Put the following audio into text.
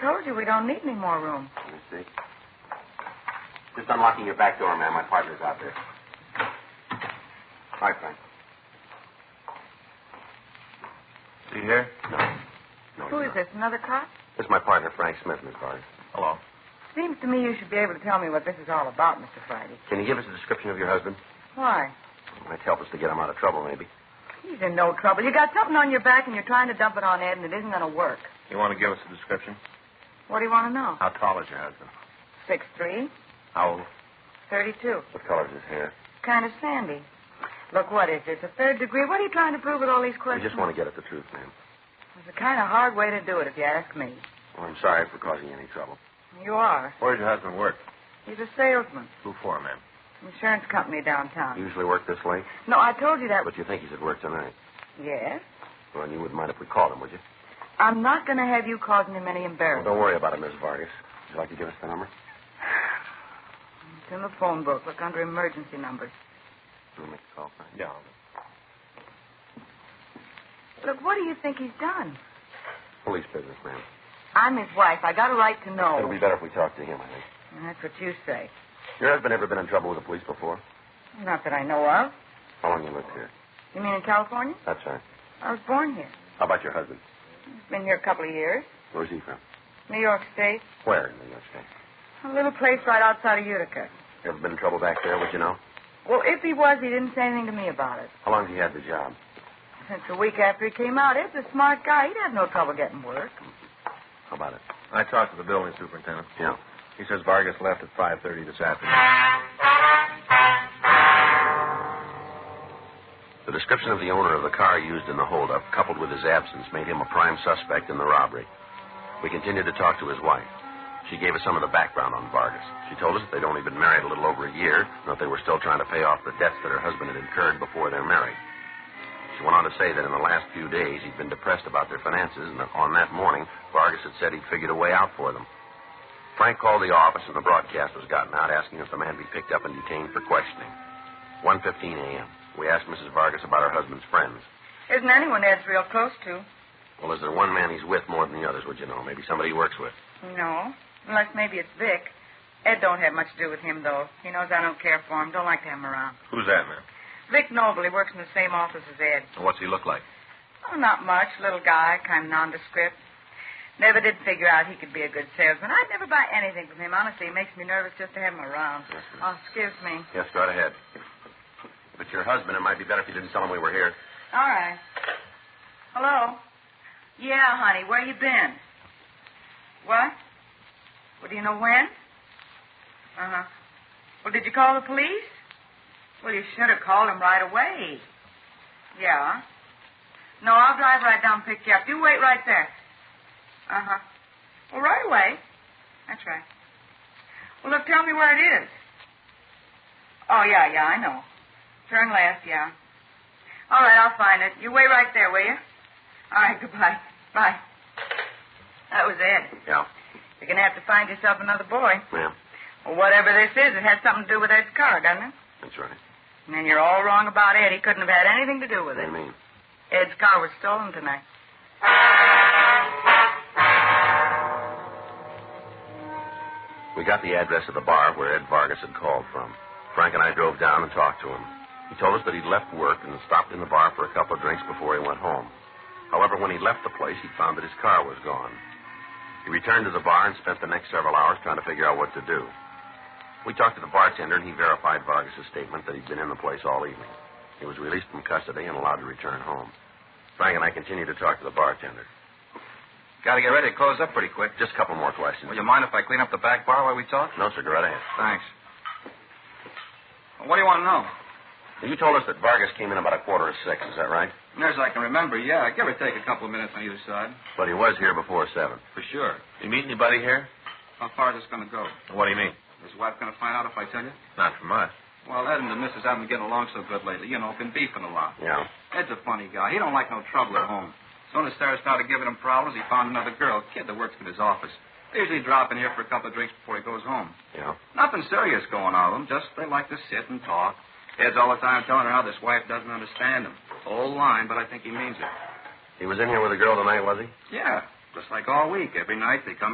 told you we don't need any more room. Let me see. Just unlocking your back door, ma'am. My partner's out there. Hi, Frank. Is he here? No. Who is this, another cop? This is my partner, Frank Smith, Miss Vargas. Hello. Seems to me you should be able to tell me what this is all about, Mr. Friday. Can you give us a description of your husband? Why? It might help us to get him out of trouble, maybe. He's in no trouble. You got something on your back and you're trying to dump it on Ed, and it isn't going to work. You want to give us a description? What do you want to know? How tall is your husband? 6'3", How old? 32. What color is his hair? Kind of sandy. Look, what is this, a third degree? What are you trying to prove with all these We questions? just want to get at the truth, ma'am. It's a kind of hard way to do it, if you ask me. Well, I'm sorry for causing you any trouble. You are. Where does your husband work? He's a salesman. Who for, ma'am? Insurance company downtown. You usually work this late? No, I told you that. But you think he's at work tonight? Yes? Well, you wouldn't mind if we called him, would you? I'm not going to have you causing him any Well, embarrassment. don't worry about it, Miss Vargas. Would you like to give us the number? It's in the phone book. Look under emergency numbers. We'll make the call, Frank. Yeah. Look, what do you think he's done? Police business, ma'am. I'm his wife. I got a right to know. It'll be better if we talk to him, I think. That's what you say. Your husband ever been in trouble with the police before? Not that I know of. How long you lived here? You mean in California? That's right. I was born here. How about your husband? He's been here a couple of years. Where's he from? New York State. Where in New York State? A little place right outside of Utica. You ever been in trouble back there, would you know? Well, if he was, he didn't say anything to me about it. How long has he had the job? Since a week after he came out, Ed's a smart guy. He'd have no trouble getting work. How about it? I talked to the building superintendent. Yeah. He says Vargas left at 5:30 this afternoon. The description of the owner of the car used in the holdup, coupled with his absence, made him a prime suspect in the robbery. We continued to talk to his wife. She gave us some of the background on Vargas. She told us that they'd only been married a little over a year, and that they were still trying to pay off the debts that her husband had incurred before their marriage. She went on to say that in the last few days he'd been depressed about their finances, and that on that morning, Vargas had said he'd figured a way out for them. Frank called the office, and the broadcast was gotten out, asking if the man be picked up and detained for questioning. 1:15 a.m. We asked Mrs. Vargas about her husband's friends. Isn't anyone Ed's real close to? Well, is there one man he's with more than the others, would you know? Maybe somebody he works with. No. Unless maybe it's Vic. Ed don't have much to do with him, though. He knows I don't care for him. Don't like to have him around. Who's that, ma'am? Vic Noble. He works in the same office as Ed. What's he look like? Oh, not much. Little guy, kind of nondescript. Never did figure out he could be a good salesman. I'd never buy anything from him. Honestly, it makes me nervous just to have him around. Yes, Oh, excuse me. Yes, go right ahead. If it's your husband, it might be better if you didn't tell him we were here. All right. Hello? Yeah, honey. Where you been? What? Well, do you know when? Uh-huh. Well, did you call the police? Well, you should have called them right away. Yeah. No, I'll drive right down and pick you up. You wait right there. Uh-huh. Well, right away. That's right. Well, look, tell me where it is. Oh, yeah, I know. Turn left, yeah. All right, I'll find it. You wait right there, will you? All right, goodbye. Bye. That was Ed. Yeah. You're going to have to find yourself another boy. Yeah, Well, whatever this is, it has something to do with Ed's car, doesn't it? that's right. And then you're all wrong about Ed. He couldn't have had anything to do with What it. do you mean? Ed's car was stolen tonight. We got the address of the bar where Ed Vargas had called from. Frank and I drove down and talked to him. He told us that he'd left work and stopped in the bar for a couple of drinks before he went home. However, when he left the place, he found that his car was gone. He returned to the bar and spent the next several hours trying to figure out what to do. We talked to the bartender, and he verified Vargas' statement that he'd been in the place all evening. He was released from custody and allowed to return home. Frank and I continued to talk to the bartender. Got to get ready to close up pretty quick. Just a couple more questions. Will you mind if I clean up the back bar while we talk? No, sir, go right ahead. Thanks. Well, what do you want to know? You told us that Vargas came in about 5:45, is that right? Near as I can remember, yeah. Give or take a couple of minutes on either side. But he was here before 7. For sure. You meet anybody here? How far is this going to go? What do you mean? Is his wife going to find out if I tell you? Not from us. Well, Ed and the missus haven't been getting along so good lately. You know, been beefing a lot. Yeah. Ed's a funny guy. He don't like no trouble at home. As soon as Sarah started giving him problems, he found another girl, a kid that works in his office. They usually drop in here for a couple of drinks before he goes home. Yeah. Nothing serious going on with them. Just they like to sit and talk. Ed's all the time telling her how this wife doesn't understand him. Old line, but I think he means it. He was in here with a girl tonight, was he? Yeah, just like all week. Every night they come